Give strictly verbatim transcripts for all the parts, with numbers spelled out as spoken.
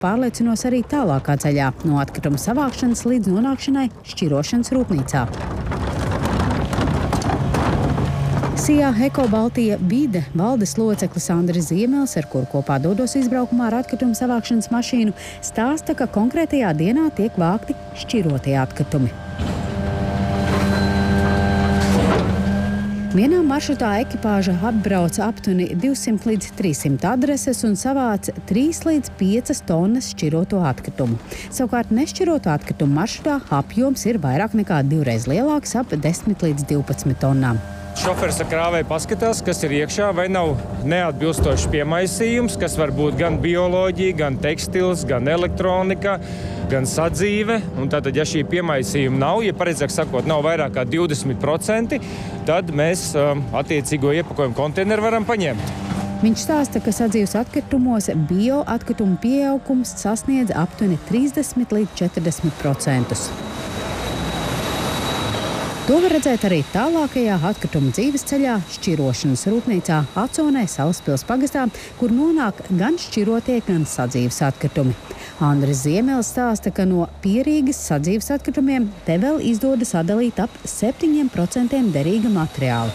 pārliecinos arī tālākā ceļā no atkrituma savākšanas līdz nonākšanai šķirošanas rūpnīcā. Sijā Eko Baltija Vide valdes loceklis Andris Ziemels, ar kuru kopā dodos izbraukumā ar atkritumu savākšanas mašīnu, stāsta, ka konkrētajā dienā tiek vākti šķirotie atkritumi. Vienā maršrutā ekipāža apbrauca aptuveni divsimt līdz trīssimt adreses un savāca trīs līdz piecas tonnas šķiroto atkritumu. Savukārt nešķiroto atkritumu maršrutā apjoms ir vairāk nekā divreiz lielāks, ap desmit līdz divpadsmit tonnām. Šoferis ar krāvēju paskatās, kas ir iekšā, vai nav neatbilstošs piemaisījums, kas var būt gan bioloģija, gan tekstils, gan elektronika, gan sadzīve. Un tātad, ja šī piemaisījuma nav, ja pareizāk sakot, nav vairāk kā divdesmit procenti, tad mēs um, attiecīgo iepakojumu konteineru varam paņemt. Viņš stāsta, ka sadzīves atkritumos bioatkritumu pieaugums sasniedz aptuveni trīsdesmit līdz četrdesmit procentus. To var redzēt arī tālākajā atkritumu dzīves ceļā šķirošanas rūpnīcā Aconē Salaspils pagastā, kur nonāk gan šķirotie, gan sadzīves atkritumi. Andris Ziemels stāsta, ka no pierīgas sadzīves atkritumiem te vēl izdodas sadalīt ap septiņiem procentiem derīga materiāla.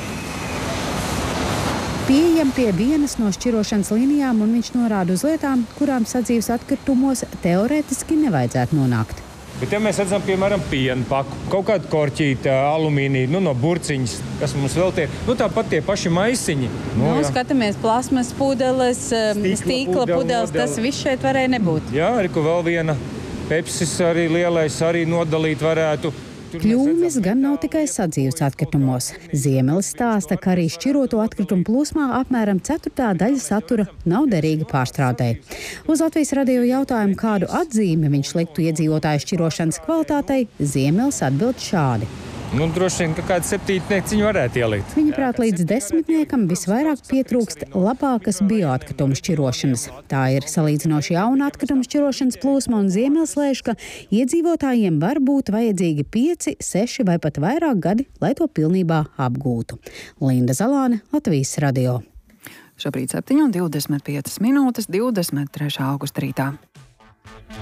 Pieejam pie vienas no šķirošanas līnijām, un viņš norāda uz lietām, kurām sadzīves atkritumos teorētiski nevajadzētu nonākt. Bet ja mēs redzam, piemēram, piena paku, kaut kādu korķīti, alumīniju, nu, no burciņas, kas mums vēl tie, nu, tāpat tie paši maisiņi. Nu, nu skatāmies, plasmas pudeles, stīkla, stīkla pudeles, modeli. Tas viss šeit varēja nebūt. Jā, arī, ko vēl viena Pepsis arī lielais arī nodalīt varētu. Kļūmes gan nav tikai sadzīves atkritumos. Ziemelis stāsta, ka arī šķiroto atkritumu plūsmā apmēram ceturtā daļa satura nav derīga pārstrādei. Uz Latvijas radio jautājumu, kādu atzīmi viņš liktu iedzīvotāju šķirošanas kvalitātei, Ziemelis atbild šādi. Nu, droši vien, ka kāds septītnieks viņu varētu ielikt. Viņa prāt, līdz desmitniekam visvairāk pietrūkst labākas bioatkritumu šķirošanas. Tā ir salīdzinoši jauna atkritumu šķirošanas plūsma, un Ziemels lēš, ka iedzīvotājiem var būt vajadzīgi pieci, seši vai pat vairāk gadi, lai to pilnībā apgūtu. Linda Zalāne, Latvijas radio. Šobrīd septiņi un divdesmit piecas minūtes, divdesmit trešā augusta rītā.